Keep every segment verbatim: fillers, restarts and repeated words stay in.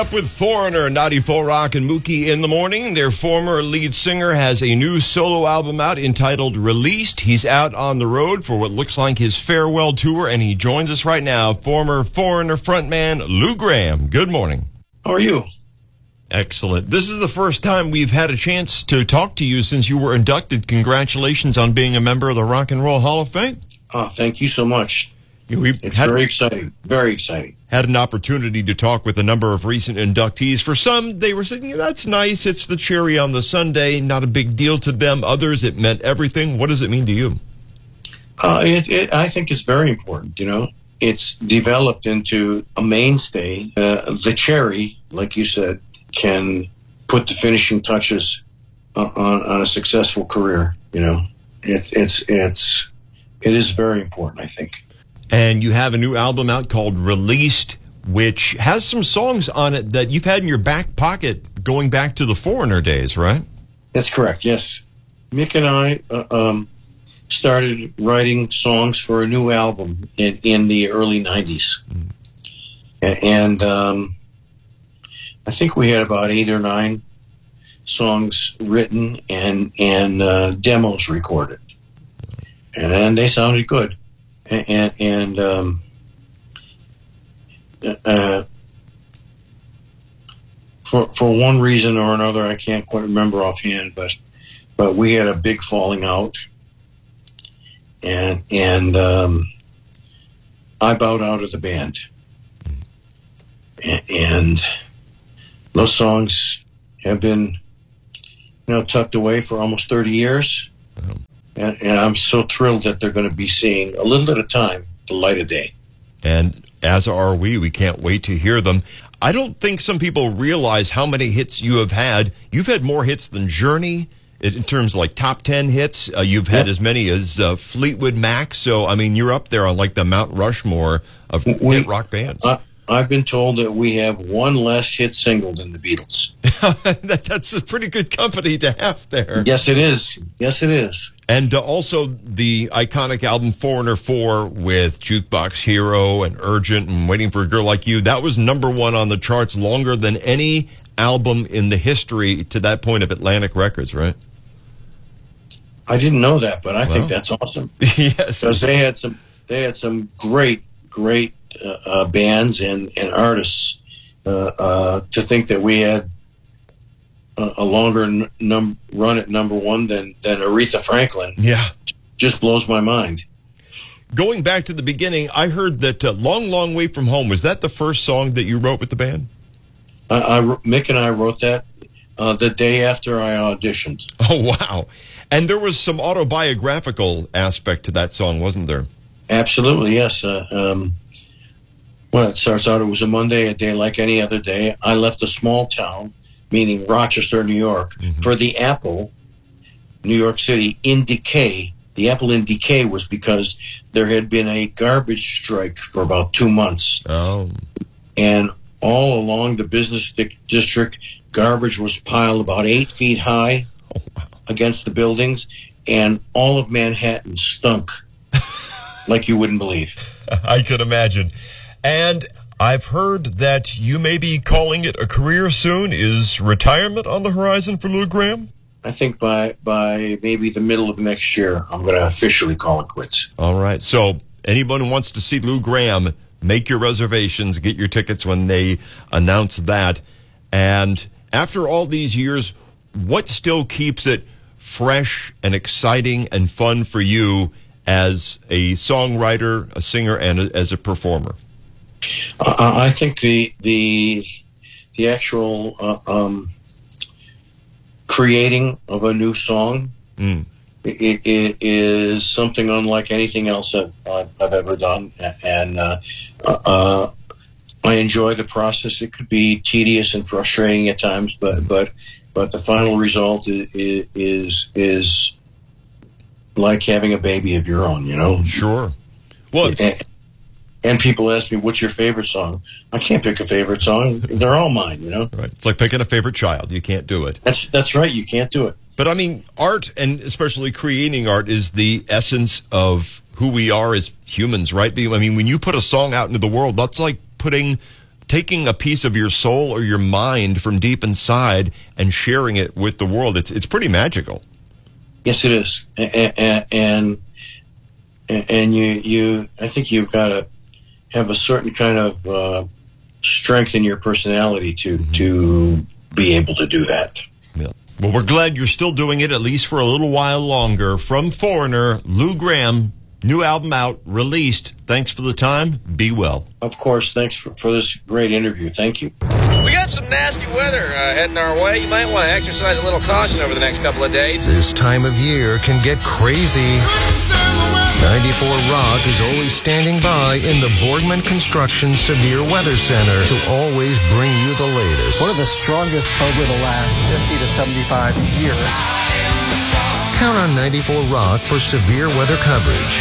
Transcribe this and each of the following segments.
Up with Foreigner, ninety-four Rock and Mookie in the morning. Their former lead singer has a new solo album out entitled Released. He's out on the road for what looks like his farewell tour, and he joins us right now, former Foreigner frontman Lou Gramm. Good morning. How are you? Excellent. This is the first time we've had a chance to talk to you since you were inducted. Congratulations on being a member of the Rock and Roll Hall of Fame. Oh, thank you so much. We it's had, very exciting. Very exciting. Had an opportunity to talk with a number of recent inductees. For some, they were saying, yeah, that's nice. It's the cherry on the sundae. Not a big deal to them. Others, it meant everything. What does it mean to you? Uh, it, it, I think it's very important, you know. It's developed into a mainstay. Uh, the cherry, like you said, can put the finishing touches on, on a successful career, you know. It, it's, it's, it is very important, I think. And you have a new album out called Released, which has some songs on it that you've had in your back pocket going back to the Foreigner days, right? That's correct, yes. Mick and I uh, um, started writing songs for a new album in, in the early nineties. Mm. And um, I think we had about eight or nine songs written and, and uh, demos recorded. And they sounded good. And, and um, uh, for for one reason or another, I can't quite remember offhand, but but we had a big falling out, and and um, I bowed out of the band, and, and those songs have been, you know, tucked away for almost thirty years. Oh. And, and I'm so thrilled that they're going to be seeing, a little at a time, the light of day. And as are we. We can't wait to hear them. I don't think some people realize how many hits you have had. You've had more hits than Journey in terms of like top ten hits. Uh, you've had yep. as many as uh, Fleetwood Mac. So, I mean, you're up there on like the Mount Rushmore of we, hit rock bands. Uh, I've been told that we have one less hit single than the Beatles. that, that's a pretty good company to have there. Yes, it is. Yes, it is. And uh, also the iconic album Foreigner four with Jukebox Hero and Urgent and Waiting for a Girl Like You. That was number one on the charts longer than any album in the history to that point of Atlantic Records, right? I didn't know that, but I well, think that's awesome. Yes. Because they had some, they had some great, great uh, uh, bands and, and artists. Uh, uh, to think that we had a longer n- num- run at number one than, than Aretha Franklin. Yeah. Just blows my mind. Going back to the beginning, I heard that uh, Long, Long Way From Home, was that the first song that you wrote with the band? I, I, Mick and I wrote that uh, the day after I auditioned. Oh, wow. And there was some autobiographical aspect to that song, wasn't there? Absolutely, yes. Uh, um, well, it starts out, it was a Monday, a day like any other day. I left a small town, meaning Rochester, New York, mm-hmm. for the Apple, New York City, in decay. The Apple in decay was because there had been a garbage strike for about two months. Oh. And all along the business di- district, garbage was piled about eight feet high oh, wow. against the buildings, and all of Manhattan stunk like you wouldn't believe. I could imagine. And I've heard that you may be calling it a career soon. Is retirement on the horizon for Lou Gramm? I think by by maybe the middle of next year, I'm going to officially call it quits. All right. So anyone who wants to see Lou Gramm, make your reservations, get your tickets when they announce that. And after all these years, what still keeps it fresh and exciting and fun for you as a songwriter, a singer, and a, as a performer? Uh, I think the the the actual uh, um, creating of a new song mm. it, it is something unlike anything else that I've, I've ever done, and uh, uh, I enjoy the process. It could be tedious and frustrating at times, but but but the final result is is, is like having a baby of your own. You know, sure. Well. It's- and, And people ask me, what's your favorite song? I can't pick a favorite song. They're all mine, you know? Right. It's like picking a favorite child. You can't do it. That's that's right. You can't do it. But, I mean, art, and especially creating art, is the essence of who we are as humans, right? I mean, when you put a song out into the world, that's like putting taking a piece of your soul or your mind from deep inside and sharing it with the world. It's it's pretty magical. Yes, it is, and and, and you you I think you've got to have a certain kind of uh, strength in your personality to mm-hmm. to be able to do that. Yeah. Well, we're glad you're still doing it, at least for a little while longer. From Foreigner, Lou Gramm, new album out, released. Thanks for the time. Be well. Of course. Thanks for, for this great interview. Thank you. We got some nasty weather uh, heading our way. You might want to exercise a little caution over the next couple of days. This time of year can get crazy. ninety-four Rock is always standing by in the Borgman Construction Severe Weather Center to always bring you the latest. One of the strongest over the last fifty to seventy-five years. Count on ninety-four Rock for severe weather coverage.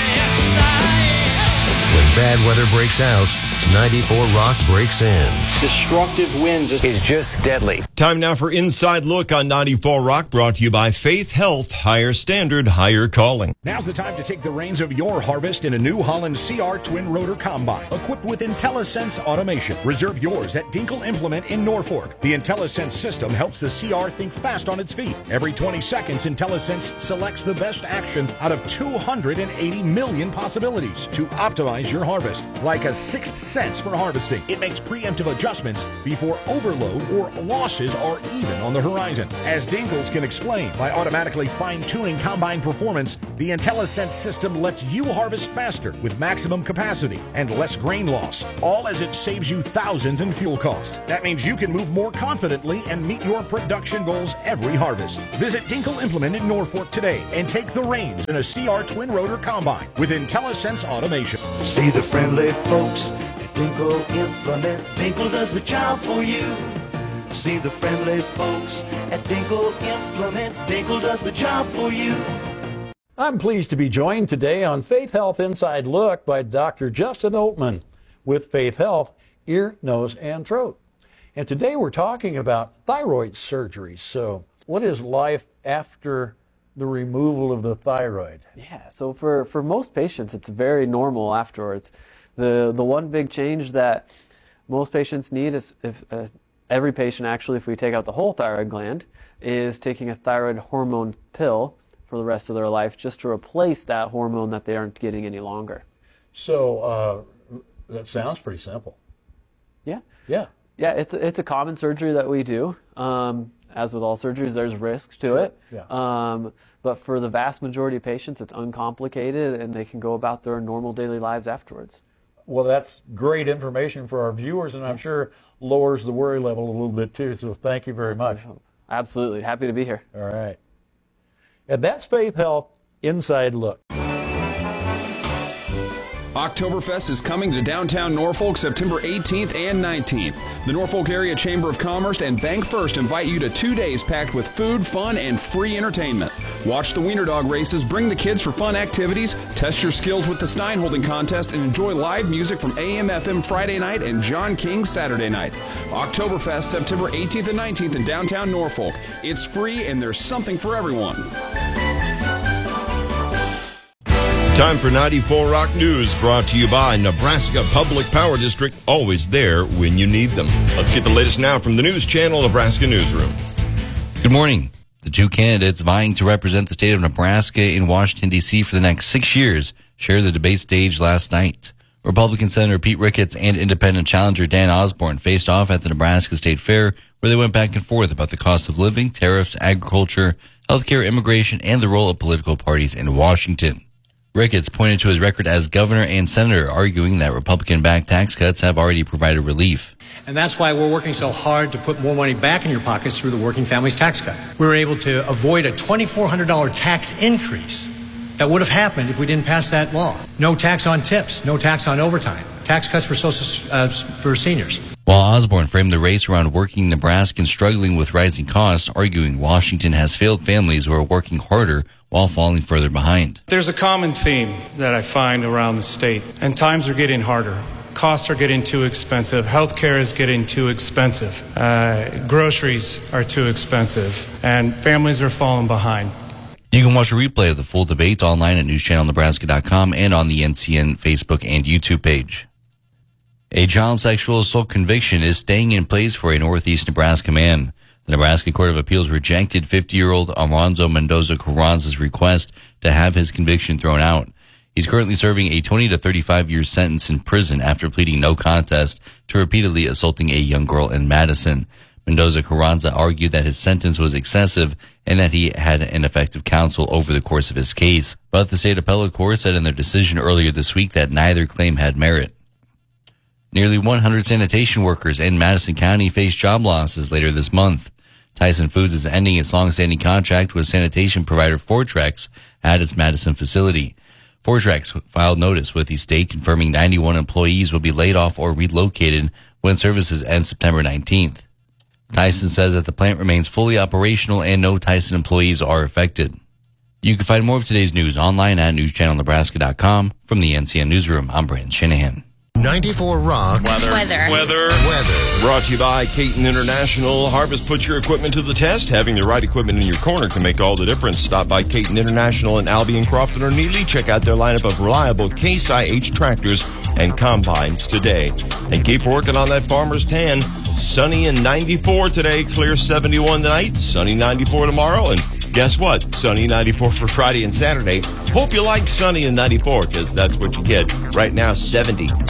When bad weather breaks out, ninety-four Rock breaks in. Destructive winds is just deadly. Time now for Inside Look on ninety-four Rock, brought to you by Faith Health. Higher standard, higher calling. Now's the time to take the reins of your harvest in a New Holland C R twin rotor combine equipped with IntelliSense automation. Reserve yours at Dinkle Implement in Norfolk. The IntelliSense system helps the C R think fast on its feet. Every twenty seconds, IntelliSense selects the best action out of two hundred eighty million possibilities to optimize your harvest. Like a sixth sense for harvesting, it makes preemptive adjustments before overload or losses are even on the horizon. As Dingles can explain, by automatically fine-tuning combine performance, the IntelliSense system lets you harvest faster with maximum capacity and less grain loss, all as it saves you thousands in fuel cost. That means you can move more confidently and meet your production goals every harvest. Visit Dinkle Implement in Norfolk today and take the reins in a C R twin rotor combine with IntelliSense automation. See the friendly folks at Dinkle Implement. Dinkle does the job for you. See the friendly folks at Dinkle Implement. Dinkle does the job for you. I'm pleased to be joined today on Faith Health Inside Look by Doctor Justin Oatman with Faith Health, Ear, Nose, and Throat. And today we're talking about thyroid surgery. So what is life after the removal of the thyroid? Yeah, so for, for most patients, it's very normal afterwards. The, the one big change that most patients need is if uh, every patient, actually, if we take out the whole thyroid gland, is taking a thyroid hormone pill for the rest of their life just to replace that hormone that they aren't getting any longer. So uh, that sounds pretty simple. Yeah. Yeah. Yeah, it's, it's a common surgery that we do. Um, as with all surgeries, there's risks to Sure. it. Yeah. Um, but for the vast majority of patients, it's uncomplicated, and they can go about their normal daily lives afterwards. Well, that's great information for our viewers, and I'm sure lowers the worry level a little bit too, so thank you very much. Absolutely. Happy to be here. All right. And that's Faith Health Inside Look. Oktoberfest is coming to downtown Norfolk September eighteenth and nineteenth. The Norfolk Area Chamber of Commerce and Bank First invite you to two days packed with food, fun, and free entertainment. Watch the Wiener Dog races, bring the kids for fun activities, test your skills with the Stein Holding Contest, and enjoy live music from A M F M Friday night and John King Saturday night. Oktoberfest September eighteenth and nineteenth in downtown Norfolk. It's free and there's something for everyone. Time for ninety-four Rock News, brought to you by Nebraska Public Power District, always there when you need them. Let's get the latest now from the News Channel Nebraska Newsroom. Good morning. The two candidates vying to represent the state of Nebraska in Washington, D C for the next six years shared the debate stage last night. Republican Senator Pete Ricketts and independent challenger Dan Osborne faced off at the Nebraska State Fair, where they went back and forth about the cost of living, tariffs, agriculture, healthcare, immigration, and the role of political parties in Washington. Ricketts pointed to his record as governor and senator, arguing that Republican-backed tax cuts have already provided relief. And that's why we're working so hard to put more money back in your pockets through the Working Families Tax Cut. We were able to avoid a twenty-four hundred dollars tax increase that would have happened if we didn't pass that law. No tax on tips, no tax on overtime, tax cuts for social uh, for seniors. While Osborne framed the race around working Nebraskans struggling with rising costs, arguing Washington has failed families who are working harder while falling further behind. There's a common theme that I find around the state, and times are getting harder. Costs are getting too expensive. Healthcare is getting too expensive. Uh, groceries are too expensive, and families are falling behind. You can watch a replay of the full debate online at news channel nebraska dot com and on the N C N Facebook and YouTube page. A child sexual assault conviction is staying in place for a Northeast Nebraska man. The Nebraska Court of Appeals rejected fifty-year-old Alonzo Mendoza Carranza's request to have his conviction thrown out. He's currently serving a twenty to thirty-five year sentence in prison after pleading no contest to repeatedly assaulting a young girl in Madison. Mendoza Carranza argued that his sentence was excessive and that he had ineffective counsel over the course of his case. But the state appellate court said in their decision earlier this week that neither claim had merit. Nearly one hundred sanitation workers in Madison County face job losses later this month. Tyson Foods is ending its long-standing contract with sanitation provider Fortrex at its Madison facility. Fortrex filed notice with the state confirming ninety-one employees will be laid off or relocated when services end September nineteenth. Tyson says that the plant remains fully operational and no Tyson employees are affected. You can find more of today's news online at news channel nebraska dot com. From the N C N Newsroom, I'm Brandon Shanahan. ninety-four Rock. Weather. Weather. Weather. Weather. Brought to you by Caton International. Harvest puts your equipment to the test. Having the right equipment in your corner can make all the difference. Stop by Caton International in Albion, Crofton, or Neely. Check out their lineup of reliable Case I H tractors and combines today. And keep working on that farmer's tan. Sunny and ninety-four today. Clear seventy-one tonight. Sunny ninety-four tomorrow. And guess what? Sunny ninety-four for Friday and Saturday. Hope you like sunny and ninety-four because that's what you get. Right now, seventy.